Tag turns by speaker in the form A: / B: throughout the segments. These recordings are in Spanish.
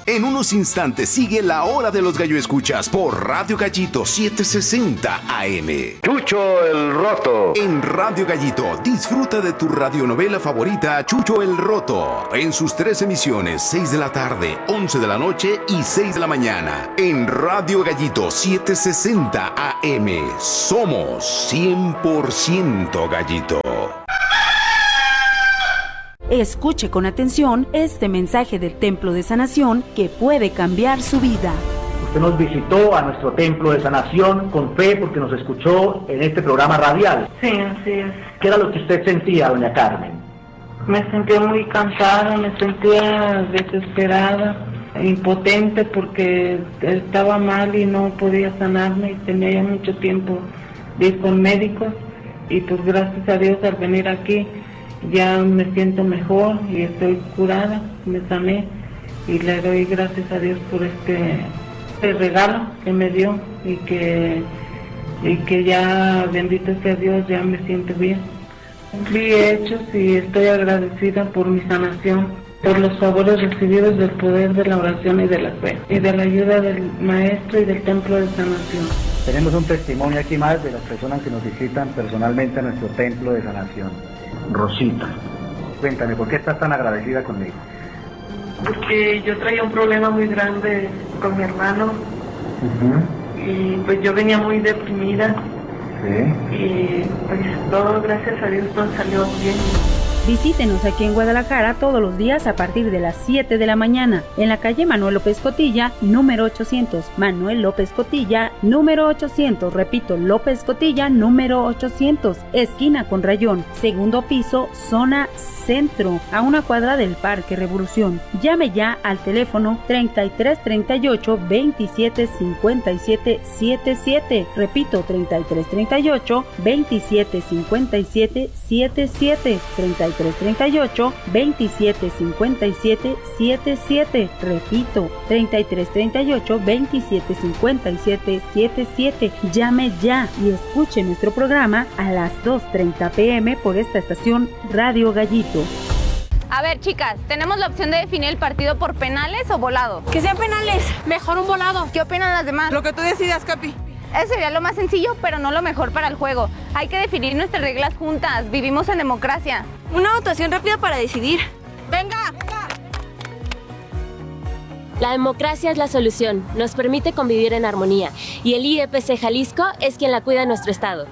A: En unos instantes sigue la hora de los gallo escuchas por Radio Gallito 760 AM.
B: Chucho el Roto.
A: En Radio Gallito disfruta de tu radionovela favorita Chucho el Roto en sus 3 emisiones, 6 de la tarde, 11 de la noche y 6 de la mañana. En Radio Gallito 760 AM somos 100% Gallito.
C: Escuche con atención este mensaje del Templo de Sanación que puede cambiar su vida.
D: Usted nos visitó a nuestro Templo de Sanación con fe porque nos escuchó en este programa radial.
E: Sí, así es.
D: ¿Qué era lo que usted sentía, doña Carmen?
E: Me sentía muy cansada, me sentía desesperada, impotente porque estaba mal y no podía sanarme y tenía ya mucho tiempo de ir con médicos y pues gracias a Dios al venir aquí ya me siento mejor y estoy curada, me sané y le doy gracias a Dios por este regalo que me dio y que ya, bendito sea Dios, ya me siento bien. Vi hechos y estoy agradecida por mi sanación, por los favores recibidos del poder de la oración y de la fe y de la ayuda del maestro y del Templo de Sanación.
D: Tenemos un testimonio aquí más de las personas que nos visitan personalmente a nuestro Templo de Sanación. Rosita, cuéntame, ¿por qué estás tan agradecida conmigo?
E: Porque yo traía un problema muy grande con mi hermano y pues yo venía muy deprimida.
D: Sí.
E: Y pues todo, gracias a Dios, todo salió bien.
C: Visítenos aquí en Guadalajara todos los días a partir de las 7 de la mañana en la calle Manuel López Cotilla, número 800. Manuel López Cotilla, número 800. Repito, López Cotilla, número 800. Esquina con Rayón, segundo piso, zona centro, a una cuadra del Parque Revolución. Llame ya al teléfono 3338 27 57 77. Repito, 3338 27 57 77. 3338 27 57 77. Repito, 3338 27 57 77. Llame ya y escuche nuestro programa a las 2:30 p.m. por esta estación Radio Gallito.
F: A ver, chicas, tenemos la opción de definir el partido por penales o volado.
G: Que sean penales, mejor un volado.
F: ¿Qué opinan las demás?
G: Lo que tú decidas, Capi.
F: Eso sería lo más sencillo, pero no lo mejor para el juego. Hay que definir nuestras reglas juntas. Vivimos en democracia.
G: Una votación rápida para decidir.
F: ¡Venga!
H: La democracia es la solución. Nos permite convivir en armonía. Y el IEPC Jalisco es quien la cuida en nuestro estado.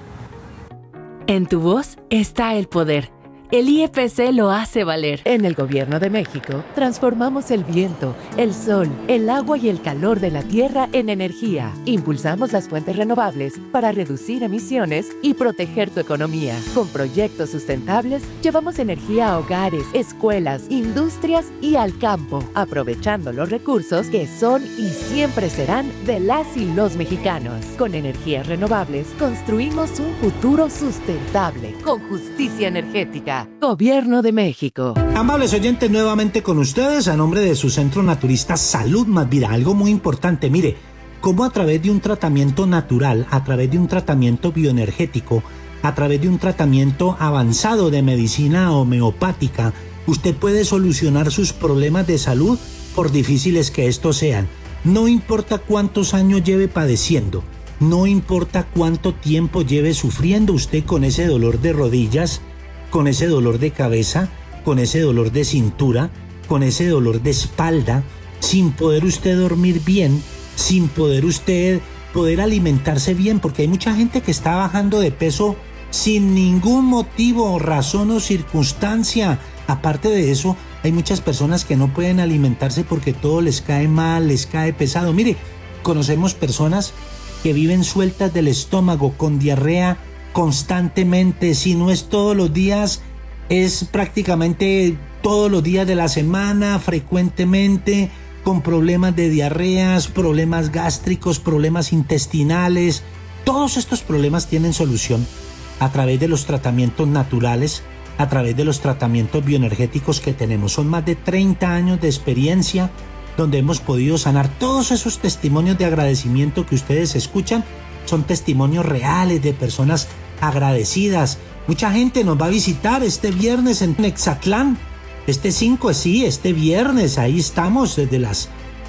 I: En tu voz está el poder. El IEPC lo hace valer. En el Gobierno de México, transformamos el viento, el sol, el agua y el calor de la tierra en energía. Impulsamos las fuentes renovables para reducir emisiones y proteger tu economía. Con proyectos sustentables, llevamos energía a hogares, escuelas, industrias y al campo, aprovechando los recursos que son y siempre serán de las y los mexicanos. Con energías renovables, construimos un futuro sustentable, con justicia energética. Gobierno de México.
J: Amables oyentes, nuevamente con ustedes a nombre de su Centro Naturista Salud Más Vida. Algo muy importante, mire, cómo a través de un tratamiento natural, a través de un tratamiento bioenergético, a través de un tratamiento avanzado de medicina homeopática, usted puede solucionar sus problemas de salud por difíciles que estos sean. No importa cuántos años lleve padeciendo, no importa cuánto tiempo lleve sufriendo usted con ese dolor de rodillas, con ese dolor de cabeza, con ese dolor de cintura, con ese dolor de espalda, sin poder usted dormir bien, sin poder usted poder alimentarse bien, porque hay mucha gente que está bajando de peso sin ningún motivo, razón o circunstancia. Aparte de eso, hay muchas personas que no pueden alimentarse porque todo les cae mal, les cae pesado. Mire, conocemos personas que viven sueltas del estómago, con diarrea constantemente, si no es todos los días, es prácticamente todos los días de la semana, frecuentemente, con problemas de diarreas, problemas gástricos, problemas intestinales. Todos estos problemas tienen solución a través de los tratamientos naturales, a través de los tratamientos bioenergéticos que tenemos. Son más de 30 años de experiencia donde hemos podido sanar. Todos esos testimonios de agradecimiento que ustedes escuchan son testimonios reales de personas agradecidas. Mucha gente nos va a visitar este viernes en Nexatlán. Este viernes, ahí estamos desde las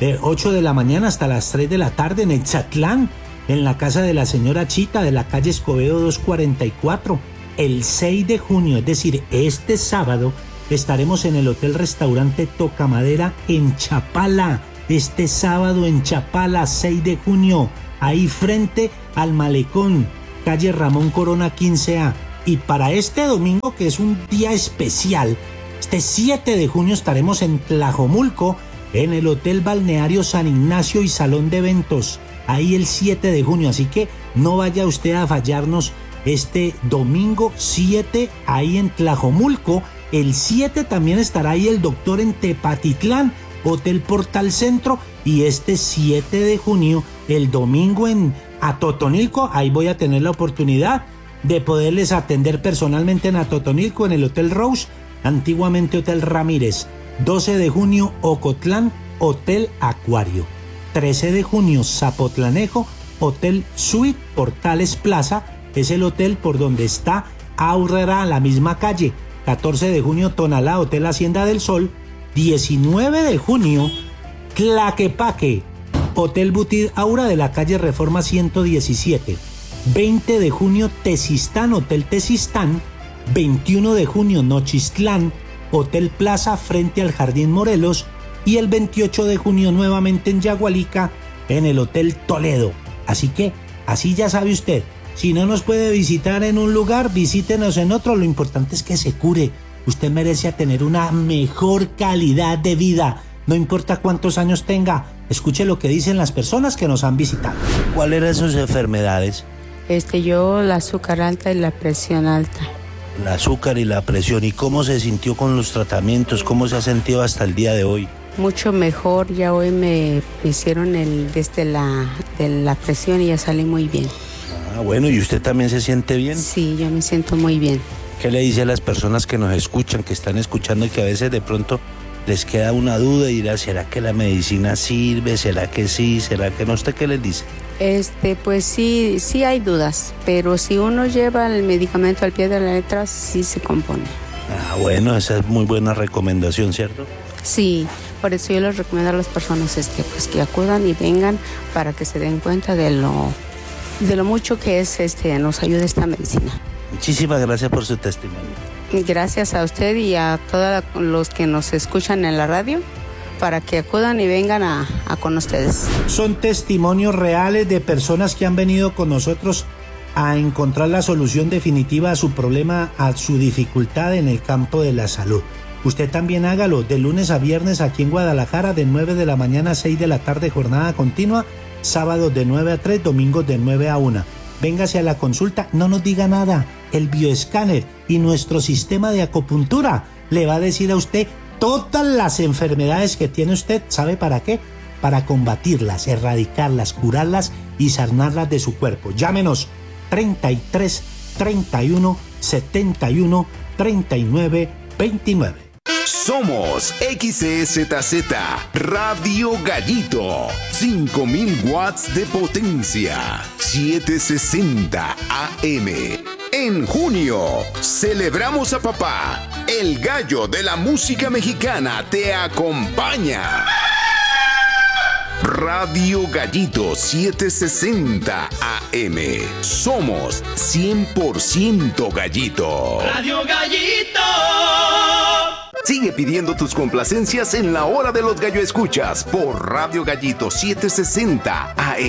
J: de 8 de la mañana hasta las 3 de la tarde en Exatlán, en la casa de la señora Chita de la calle Escobedo 244. El 6 de junio, es decir, este sábado, estaremos en el Hotel Restaurante Tocamadera en Chapala. Este sábado en Chapala, 6 de junio, ahí frente al Malecón, calle Ramón Corona 15A. Y para este domingo, que es un día especial, este 7 de junio estaremos en Tlajomulco, en el Hotel Balneario San Ignacio y Salón de Eventos, ahí el 7 de junio. Así que no vaya usted a fallarnos este domingo 7 ahí en Tlajomulco. El 7 también estará ahí el doctor en Tepatitlán, Hotel Portal Centro. Y este 7 de junio, el domingo en Atotonilco, ahí voy a tener la oportunidad de poderles atender personalmente en Atotonilco, en el Hotel Rose, antiguamente Hotel Ramírez. 12 de junio, Ocotlán, Hotel Acuario. 13 de junio, Zapotlanejo, Hotel Suite Portales Plaza, es el hotel por donde está Aurrera, la misma calle. 14 de junio, Tonalá, Hotel Hacienda del Sol. 19 de junio, Tlaquepaque, Hotel Butit Aura de la calle Reforma 117. 20 de junio, Tezistán, Hotel Tezistán. 21 de junio, Nochistlán, Hotel Plaza frente al Jardín Morelos. Y el 28 de junio nuevamente en Yagualica, en el Hotel Toledo. Así que, así ya sabe usted, si no nos puede visitar en un lugar, visítenos en otro. Lo importante es que se cure. Usted merece tener una mejor calidad de vida. No importa cuántos años tenga. Escuche lo que dicen las personas que nos han visitado.
K: ¿Cuáles eran sus enfermedades?
L: Yo la azúcar alta y la presión alta.
K: La azúcar y la presión. ¿Y cómo se sintió con los tratamientos? ¿Cómo se ha sentido hasta el día de hoy?
L: Mucho mejor. Ya hoy me hicieron de la presión y ya salí muy bien.
K: Ah, bueno, ¿y usted también se siente bien?
L: Sí, yo me siento muy bien.
K: ¿Qué le dice a las personas que nos escuchan, que están escuchando y que a veces de pronto les queda una duda y dirá, ¿será que la medicina sirve? ¿Será que sí? ¿Será que no? ¿Usted qué les dice?
L: Pues sí hay dudas, pero si uno lleva el medicamento al pie de la letra, sí se compone.
K: Ah, bueno, esa es muy buena recomendación, ¿cierto?
L: Sí, por eso yo les recomiendo a las personas pues que acudan y vengan para que se den cuenta de lo mucho que es nos ayuda esta medicina.
K: Muchísimas gracias por su testimonio.
L: Gracias a usted y a todos los que nos escuchan en la radio, para que acudan y vengan a con ustedes.
J: Son testimonios reales de personas que han venido con nosotros a encontrar la solución definitiva a su problema, a su dificultad en el campo de la salud. Usted también hágalo de lunes a viernes aquí en Guadalajara, de 9 de la mañana a 6 de la tarde, jornada continua, sábados de 9 a 3, domingos de 9 a 1. Véngase a la consulta, no nos diga nada. El bioescáner y nuestro sistema de acupuntura le va a decir a usted todas las enfermedades que tiene usted. ¿Sabe para qué? Para combatirlas, erradicarlas, curarlas y sanarlas de su cuerpo. Llámenos 33 31 71 39 29.
A: Somos XEZZ Radio Gallito, 5000 watts de potencia, 760 AM. En junio, celebramos a papá. El gallo de la música mexicana te acompaña. Radio Gallito 760 AM. Somos 100% gallito.
M: Radio Gallito.
A: Sigue pidiendo tus complacencias en la hora de los gallo escuchas por Radio Gallito 760 AM.